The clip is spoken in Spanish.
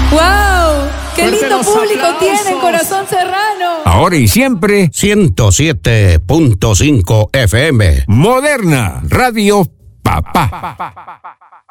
¡Wow! ¡Qué Fuerte lindo los público aplausos. tienen, Corazón Serrano! Ahora y siempre, 107.5 FM. Moderna Radio Papá.